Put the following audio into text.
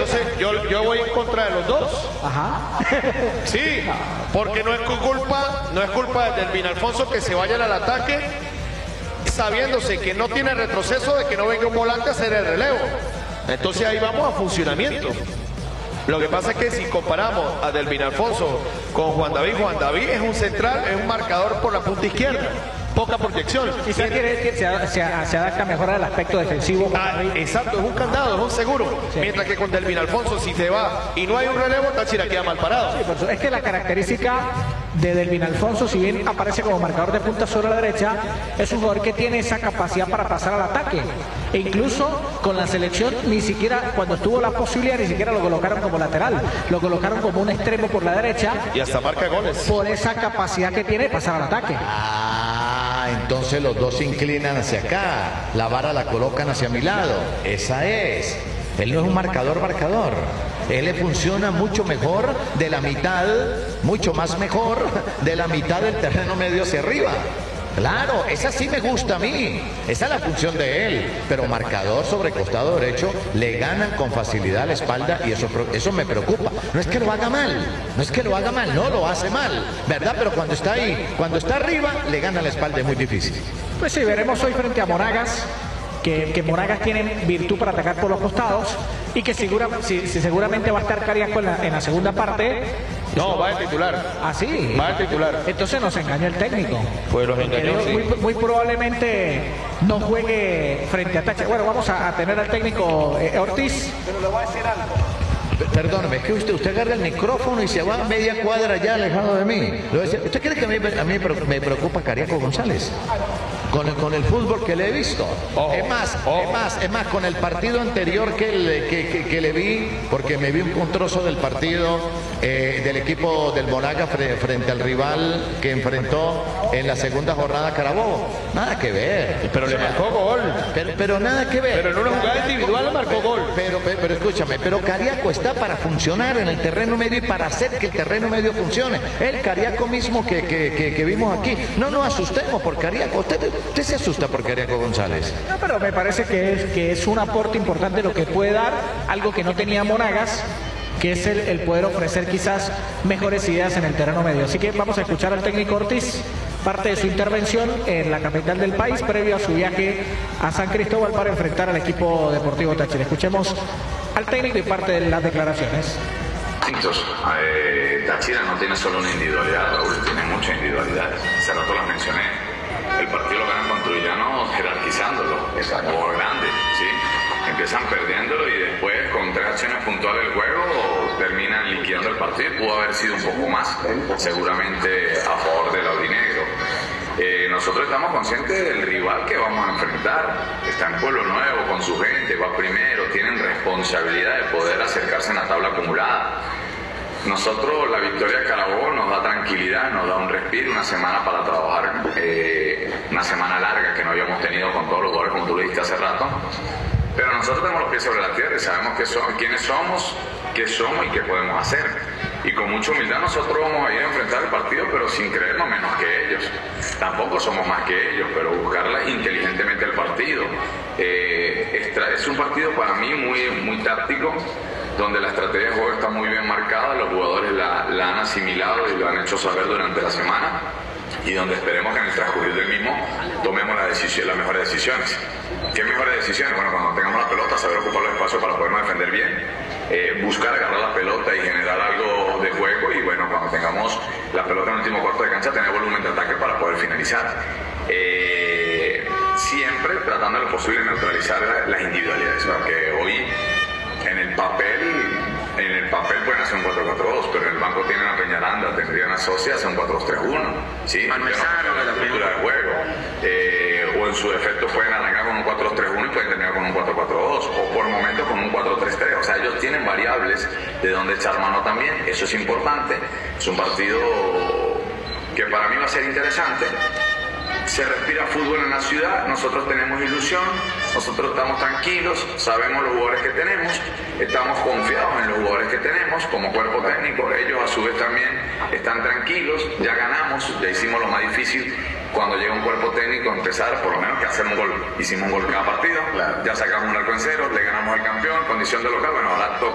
entonces yo voy en contra de los dos. Ajá. Sí, porque no es culpa del Delvin Alfonso que se vayan al ataque sabiéndose que no tiene retroceso de que no venga un volante a hacer el relevo. Entonces ahí vamos a funcionamiento. Lo que pasa es que si comparamos a Delvin Alfonso con Juan David es un central, es un marcador por la punta izquierda. Poca proyección. Quizás quiere decir que se adapta mejor al aspecto defensivo. Exacto, es un candado, es un seguro. Sí. Mientras que con Delvin Alfonso, si se va y no hay un relevo, Táchira queda mal parado. Sí, es que la característica de Delvin Alfonso, si bien aparece como marcador de punta sobre la derecha, es un jugador que tiene esa capacidad para pasar al ataque. E incluso con la selección, ni siquiera cuando tuvo la posibilidad, ni siquiera lo colocaron como lateral. Lo colocaron como un extremo por la derecha. Y hasta marca goles. Por esa capacidad que tiene de pasar al ataque. Entonces los dos se inclinan hacia acá, la vara la colocan hacia mi lado, esa es. Él no es un marcador. Él le funciona mucho mejor de la mitad, mucho más mejor de la mitad del terreno medio hacia arriba. Claro, esa sí me gusta a mí, esa es la función de él, pero marcador sobre costado derecho le ganan con facilidad a la espalda y eso me preocupa. No es que lo haga mal, no lo hace mal, ¿verdad? Pero cuando está ahí, cuando está arriba, le gana la espalda, es muy difícil. Pues sí, veremos hoy frente a Monagas, que Monagas tiene virtud para atacar por los costados y que seguramente va a estar Cariaco en la segunda parte. No, va de titular. ¿Ah, sí? Va de titular. Entonces nos engañó el técnico. Pues los engañó, sí. Muy probablemente no juegue frente a Táchira. Bueno, vamos a tener al técnico Ortiz. Pero le voy a decir algo. Perdóneme, es que usted agarra el micrófono y se va a media cuadra ya alejado de mí. ¿Usted cree que a mí me preocupa Cariaco González? Con el fútbol que le he visto. Es más, con el partido anterior que le vi, porque me vi un trozo del partido del equipo del Monagas frente al rival que enfrentó en la segunda jornada Carabobo. Nada que ver. Pero le marcó gol. Pero nada que ver. Pero en una jugada individual le marcó gol. Pero escúchame, pero Cariaco está para funcionar en el terreno medio y para hacer que el terreno medio funcione. El Cariaco mismo que vimos aquí. No nos asustemos por Cariaco. ¿Usted se asusta por Cariaco González? No, pero me parece que es un aporte importante lo que puede dar, algo que no tenía Monagas, que es el poder ofrecer quizás mejores ideas en el terreno medio. Así que vamos a escuchar al técnico Ortiz, parte de su intervención en la capital del país, previo a su viaje a San Cristóbal para enfrentar al equipo Deportivo Táchira. Escuchemos al técnico y parte de las declaraciones. Táchira no tiene solo una individualidad, Raúl, tiene muchas individualidades. Hace rato las mencioné. El partido lo ganan con Trujano jerarquizándolo, es algo grande, ¿sí? Empiezan perdiéndolo y después con 3 acciones puntuales del juego terminan liquidando el partido. Pudo haber sido un poco más, seguramente a favor del audinegro. Nosotros estamos conscientes del rival que vamos a enfrentar. Está en Pueblo Nuevo con su gente, va primero, tienen responsabilidad de poder acercarse en la tabla acumulada. Nosotros, la victoria de Carabobo nos da tranquilidad, nos da un respiro, una semana para trabajar, una semana larga que no habíamos tenido con todos los jugadores, como tú lo dijiste hace rato. Pero nosotros tenemos los pies sobre la tierra y sabemos quiénes somos, qué somos y qué podemos hacer. Y con mucha humildad nosotros vamos a ir a enfrentar el partido, pero sin creernos menos que ellos. Tampoco somos más que ellos, pero buscarla inteligentemente el partido. Es un partido para mí muy táctico, donde la estrategia de juego está muy bien marcada, los jugadores la han asimilado y lo han hecho saber durante la semana, y donde esperemos que en el transcurrir del mismo tomemos las mejores decisiones. ¿Qué mejores decisiones? Bueno, cuando tengamos la pelota, saber ocupar los espacios para podernos defender bien, buscar agarrar la pelota y generar algo de juego, y bueno, cuando tengamos la pelota en el último cuarto de cancha, tener volumen de ataque para poder finalizar. Siempre tratando de lo posible de neutralizar las individualidades, porque hoy en el papel pueden hacer un 4-4-2, pero en el banco tienen a Peñaranda, tendrían a Socia, hacer un 4-2-3-1, ¿sí? No la cultura del juego. O en su defecto pueden arrancar con un 4-2-3-1 y pueden terminar con un 4-4-2, o por momentos con un 4-3-3. O sea, ellos tienen variables de donde echar mano también, eso es importante. Es un partido que para mí va a ser interesante. Se respira fútbol en la ciudad, nosotros tenemos ilusión, nosotros estamos tranquilos, sabemos los jugadores que tenemos, estamos confiados en los jugadores que tenemos como cuerpo técnico. Ellos a su vez también están tranquilos, ya ganamos, ya hicimos lo más difícil cuando llega un cuerpo técnico, empezar por lo menos que hacer un gol. Hicimos un gol cada partido, ya sacamos un arco en cero, le ganamos al campeón, condición de local, bueno, ahora toca